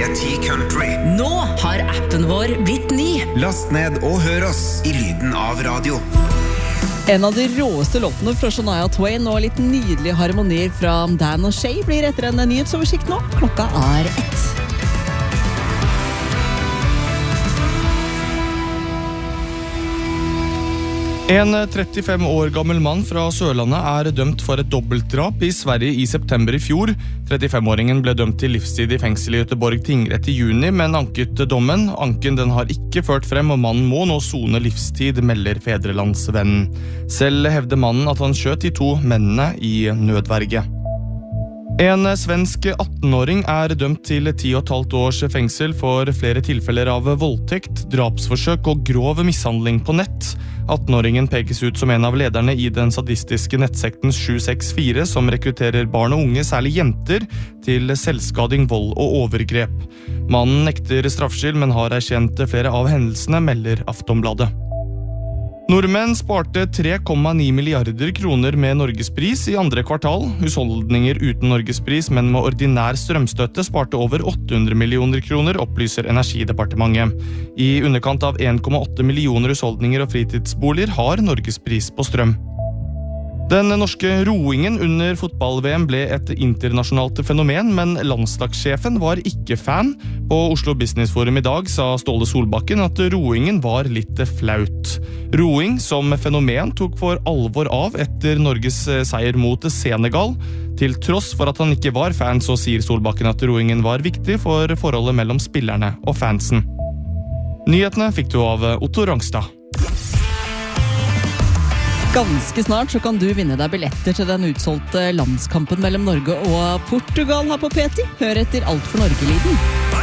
P10 Country. Nå har appen vår blitt ny. Last ned og hør oss i lyden av radio. En av de råeste låtene fra Shania Twain og litt nydelige harmonier fra Dan og Shay blir etter en nyhetsoversikt nå. Klokka er 1. En 35 år gammel mann fra Sørlandet er dømt for et dobbeltdrap i Sverige i september i fjor. 35-åringen ble dømt til livstid i fengsel i Göteborg tingrett i juni, men anket dommen. Anken den har ikke ført frem, og mannen må nå sone livstid, melder Fædrelandsvennen. Selv hevder mannen at han skjøt de 2 mennene i nødverge. En svensk 18-åring er dømt til 10,5 års fengsel for flere tilfeller av voldtekt, drapsforsøk og grov mishandling på nett. 18-åringen pekes ut som en av lederne i den sadistiske nettsekten 764, som rekrutterer barn og unge, særlig jenter, til selvskading, vold og overgrep. Mannen nekter straffskyld, men har erkjent flere av hendelsene, melder Aftonbladet. Nordmenn sparte 3,9 milliarder kroner med Norgespris i andre kvartal. Husholdninger uten Norgespris, men med ordinær strømstøtte sparte over 800 millioner kroner, opplyser Energidepartementet. I underkant av 1,8 millioner husholdninger og fritidsboliger har Norgespris på strøm. Den norske roingen under fotball-VM ble et internasjonalt fenomen, men landslagssjefen var ikke fan. På Oslo Business Forum i dag sa Ståle Solbakken at roingen var litt flaut. Roing som fenomen tok for alvor av etter Norges seier mot Senegal. Til tross for at han ikke var fan, så sier Solbakken at roingen var viktig for forholdet mellom spillerne og fansen. Nyhetene fikk du av Otto Rangstad. Ganske snart så kan du vinne deg billetter til den utsolgte landskampen mellom Norge og Portugal her på P10. Hør etter Alt for Norge-lyden.